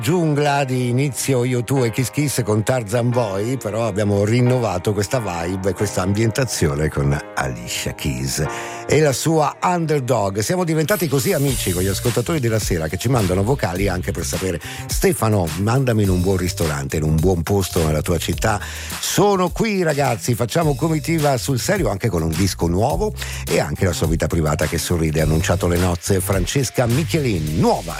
Giungla di inizio U2 e Kiss Kiss con Tarzan Boy, però abbiamo rinnovato questa vibe e questa ambientazione con Alicia Keys e la sua Underdog. Siamo diventati così amici con gli ascoltatori della sera che ci mandano vocali anche per sapere: Stefano, mandami in un buon ristorante, in un buon posto nella tua città. Sono qui ragazzi, facciamo comitiva sul serio anche con un disco nuovo e anche la sua vita privata che sorride. Ha annunciato le nozze Francesca Michelin, nuova